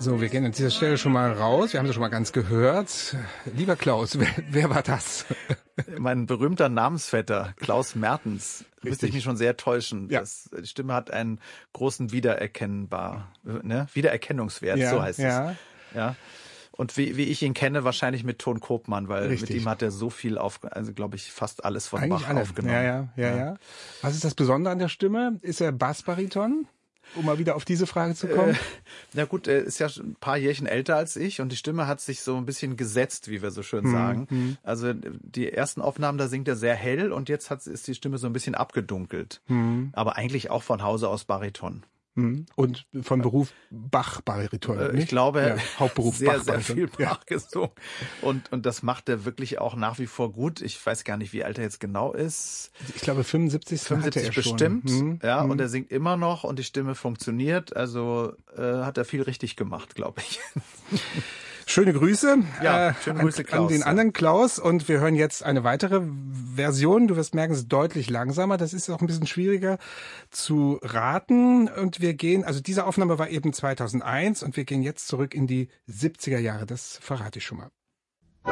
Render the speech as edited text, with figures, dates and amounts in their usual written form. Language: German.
So, wir gehen an dieser Stelle schon mal raus. Wir haben das schon mal ganz gehört. Lieber Klaus, wer war das? Mein berühmter Namensvetter, Klaus Mertens. Müsste ich mich schon sehr täuschen. Ja. Die Stimme hat einen großen Wiedererkennungswert, Ja, so heißt ja. es. Ja. Und wie ich ihn kenne, wahrscheinlich mit Ton Kopmann, weil Richtig. mit ihm hat er so viel also glaube ich, fast alles von Eigentlich Bach alle. aufgenommen. Ja. Was ist das Besondere an der Stimme? Ist er Bassbariton? Um mal wieder auf diese Frage zu kommen. Na gut, er ist ja schon ein paar Jährchen älter als ich und die Stimme hat sich so ein bisschen gesetzt, wie wir so schön sagen. Also die ersten Aufnahmen, da singt er sehr hell und jetzt ist die Stimme so ein bisschen abgedunkelt. Aber eigentlich auch von Hause aus Bariton. Und von Beruf Bach-Bariton. Ich glaube, Hauptberuf sehr Bach-Bariton. viel Bach gesungen. Und das macht er wirklich auch nach wie vor gut. Ich weiß gar nicht, wie alt er jetzt genau ist. Ich glaube 75 hatte er bestimmt. schon. Und er singt immer noch und die Stimme funktioniert. Also hat er viel richtig gemacht, glaube ich. Schöne Grüße, schöne Grüße, Klaus, an den anderen Klaus. Und wir hören jetzt eine weitere Version. Du wirst merken, es ist deutlich langsamer. Das ist auch ein bisschen schwieriger zu raten. Und wir gehen, also diese Aufnahme war eben 2001 und wir gehen jetzt zurück in die 70er Jahre. Das verrate ich schon mal.